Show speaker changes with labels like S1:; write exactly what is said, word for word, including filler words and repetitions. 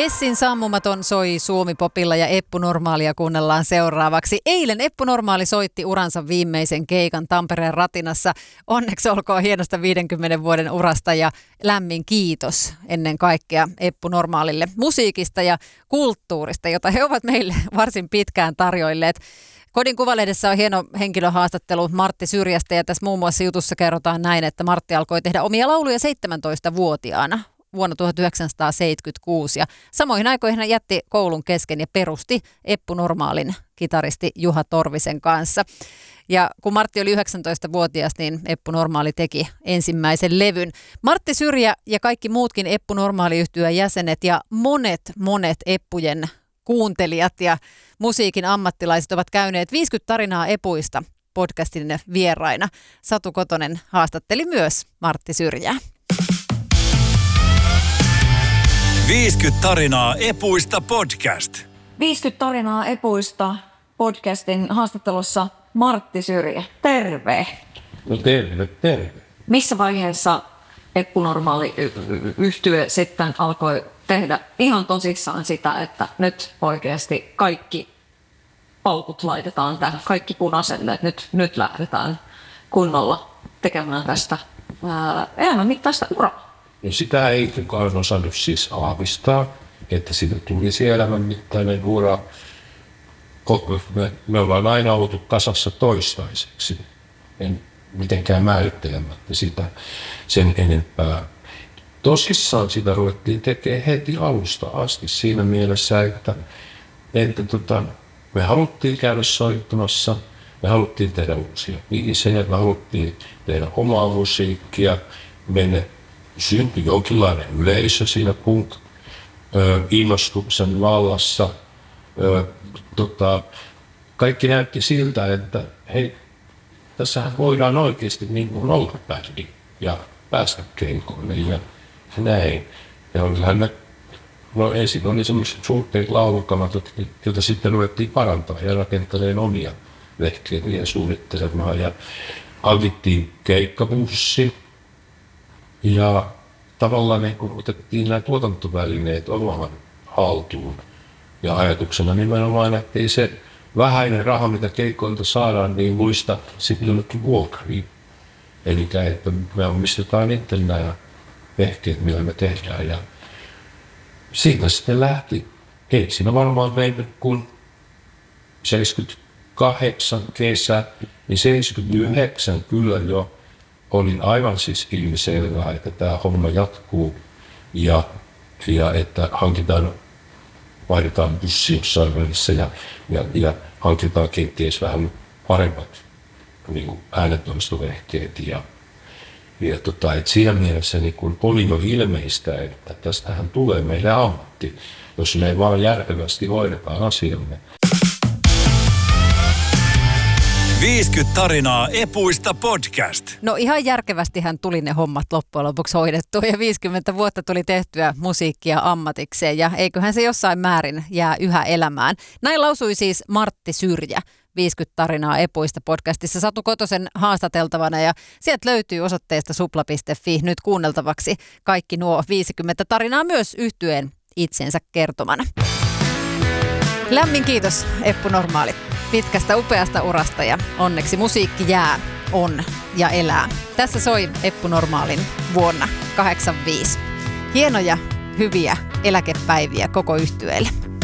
S1: Messin sammumaton soi Suomi-popilla ja Eppu Normaalia kuunnellaan seuraavaksi. Eilen Eppu Normaali soitti uransa viimeisen keikan Tampereen Ratinassa. Onneksi olkoon hienosta viidenkymmenen vuoden urasta ja lämmin kiitos ennen kaikkea Eppu Normaalille musiikista ja kulttuurista, jota he ovat meille varsin pitkään tarjoilleet. Kodin Kuvalehdessä on hieno henkilöhaastattelu Martti Syrjästä ja tässä muun muassa jutussa kerrotaan näin, että Martti alkoi tehdä omia lauluja seitsemäntoistavuotiaana vuonna tuhatyhdeksänsataaseitsemänkymmentäkuusi ja samoihin aikoihin hän jätti koulun kesken ja perusti Eppu Normaalin kitaristi Juha Torvisen kanssa. Ja kun Martti oli yhdeksäntoistavuotias, niin Eppu Normaali teki ensimmäisen levyn. Martti Syrjä ja kaikki muutkin Eppu Normaali-yhtyeen jäsenet ja monet monet Eppujen kuuntelijat ja musiikin ammattilaiset ovat käyneet viisikymmentä tarinaa Epuista podcastin vieraina. Satu Kotonen haastatteli myös Martti Syrjää.
S2: viisikymmentä tarinaa Epuista podcast.
S3: viisikymmentä tarinaa Epuista podcastin haastattelussa Martti Syrjä. Terve.
S4: No terve, terve.
S3: Missä vaiheessa Eppu Normaali yhtye sitten alkoi tehdä ihan tosissaan sitä, että nyt oikeasti kaikki paukut laitetaan tähän, kaikki punaiselle, että nyt, nyt lähdetään kunnolla tekemään tästä ää, elämänmittaista uraa?
S4: No sitä ei kukaan osannut siis aavistaa, että siitä tulisi elämänmittainen ura. Me, me ollaan aina oltu kasassa toistaiseksi, en mitenkään määrittelemättä sitä sen enempää. Tosissaan sitä ruvettiin tekemään heti alusta asti siinä mielessä, että, että tota, me haluttiin käydä soittamassa, me haluttiin tehdä uusia biisejä, me haluttiin tehdä omaa musiikkia, meille syntyi jonkinlainen yleisö siinä punk-innostuksen vallassa. Ö, tota, kaikki näytti siltä, että hei, tässähän voidaan oikeasti niin kuin olla bändi ja päästä keikoille ja näin. Ja kyllähän ne, no ensin oli sellaiset suhteet laulukamatot, joita sitten ruvettiin parantaa ja rakentamaan omia lehtiä ja suunnittelemaan. Ja hankittiin keikkabussi ja tavallaan niin kun otettiin nämä tuotantovälineet omaan haltuun. Ja ajatuksena nimenomaan, että ei se vähäinen raha, mitä keikoilta saadaan, niin muista sitten jonnekin vuokriin. Eli että me omistetaan itse nämä vehkeet, millä me tehdään. Ja siitä sitten lähti. Ei siinä varmaan meillä kun seitsemänkymmentäkahdeksan kesä, niin seitsemänkymmentäyhdeksän kyllä jo oli aivan siis ilmiselvää, että tämä homma jatkuu ja, ja että hankitaan, vaihdetaan bussi jossain välissä ja, ja, ja hankitaan kenties vähän paremmat niin äänentoistovehkeet. Ja, ja tota, et siinä mielessä niin kun oli jo ilmeistä, että tästähän tulee meille ammatti, jos me vaan järkevästi hoidetaan asiamme.
S2: viisikymmentä tarinaa Epuista podcast.
S1: No ihan järkevästihän tuli ne hommat loppujen lopuksi hoidettua ja viisikymmentä vuotta tuli tehtyä musiikkia ammatikseen ja eiköhän se jossain määrin jää yhä elämään. Näin lausui siis Martti Syrjä viisikymmentä tarinaa Epuista podcastissa Satu Kotosen haastateltavana ja sieltä löytyy osoitteesta supla piste fi nyt kuunneltavaksi kaikki nuo viisikymmentä tarinaa myös yhtyeen itsensä kertomana. Lämmin kiitos Eppu Normaali pitkästä upeasta urasta ja onneksi musiikki jää, on ja elää. Tässä soi Eppu Normaalin vuonna kahdeksankymmentäviisi. Hienoja, hyviä eläkepäiviä koko yhtyeelle.